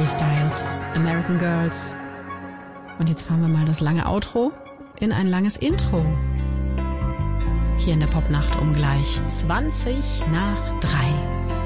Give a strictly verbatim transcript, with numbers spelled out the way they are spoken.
Styles, American Girls. Und jetzt fahren wir mal das lange Outro in ein langes Intro. Hier in der Popnacht um gleich zwanzig nach drei.